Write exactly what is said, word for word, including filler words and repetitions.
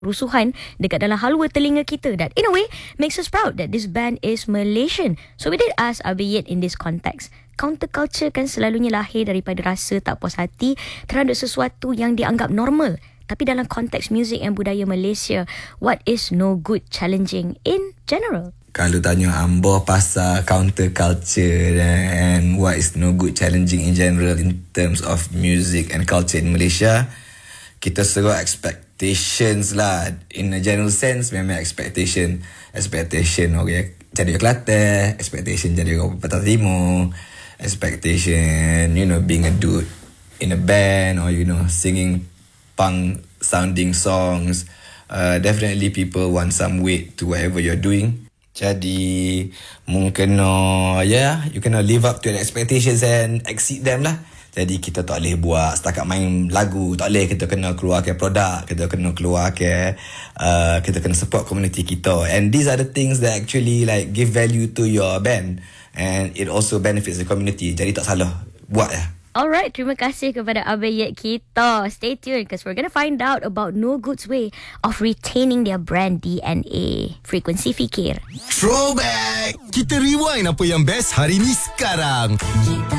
rusuhan dekat dalam halua telinga kita. That in a way makes us proud that this band is Malaysian. So we did ask Abiyet in this context. Counterculture kan selalunya lahir daripada rasa tak puas hati terhadap sesuatu yang dianggap normal. Tapi dalam konteks muzik dan budaya Malaysia, what is no good challenging in general? Kalau tanya Ambo pasal counterculture and what is no good challenging in general in terms of music and culture in Malaysia, kita seru expectations lah. In a general sense, memang expectation. Expectation okay, jadi orang Kelantan, expectation jadi orang Pantai Timur, expectation, you know, being a dude in a band or, you know, singing punk sounding songs. Uh, definitely people want some weight to whatever you're doing. Jadi mungkin no, yeah, you kena live up to the expectations and exceed them lah. Jadi kita tak boleh buat setakat main lagu, tak boleh. Kita kena keluar ke produk, kita kena keluar ke uh, kita kena support community kita. And these are the things that actually like give value to your band, and it also benefits the community. Jadi tak salah buat ya. Alright, terima kasih kepada Abiyet kita. Stay tuned because we're going to find out about No Good's way of retaining their brand D N A. Frekuensi Fikir. Throwback. Kita rewind apa yang best hari ni sekarang. Kita